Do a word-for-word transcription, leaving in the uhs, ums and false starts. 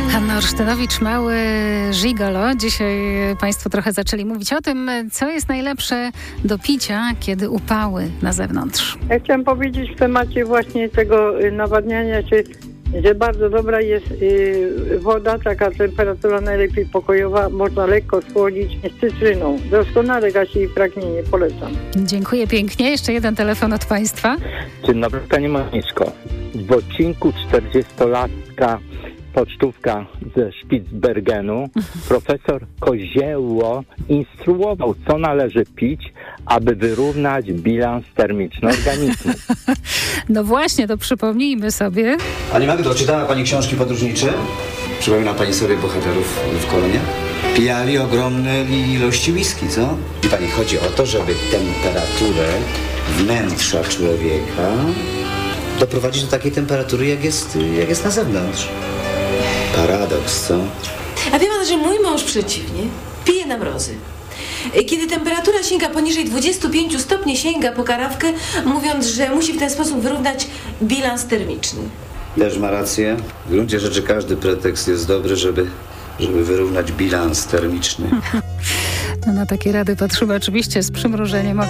Hanna Olsztynowicz, mały gigolo. Dzisiaj Państwo trochę zaczęli mówić o tym, co jest najlepsze do picia, kiedy upały na zewnątrz. Ja chciałam powiedzieć w temacie właśnie tego nawadniania się, że bardzo dobra jest woda, taka temperatura najlepiej pokojowa, można lekko schłodzić z cytryną. Doskonale gasi pragnienie, polecam. Dziękuję pięknie. Jeszcze jeden telefon od Państwa. Dzień dobry, Pani Moniszko. W odcinku czterdziestolatka pocztówka ze Spitsbergenu profesor Kozieło instruował, co należy pić, aby wyrównać bilans termiczny organizmu. No właśnie, to przypomnijmy sobie. Pani Magdo, czytała Pani książki podróżnicze? Przypomina Pani sobie bohaterów w kolonie? Pijali ogromne ilości whisky, co? I Pani chodzi o to, żeby temperaturę wnętrza człowieka doprowadzić do takiej temperatury, jak jest, jak jest na zewnątrz. Paradoks, co? A wie pan, że mój mąż przeciwnie, pije na mrozy. Kiedy temperatura sięga poniżej dwudziestu pięciu stopni, sięga po karawkę, mówiąc, że musi w ten sposób wyrównać bilans termiczny. Też ma rację. W gruncie rzeczy każdy pretekst jest dobry, żeby, żeby wyrównać bilans termiczny. No na takie rady patrzymy oczywiście z przymrużeniem oka.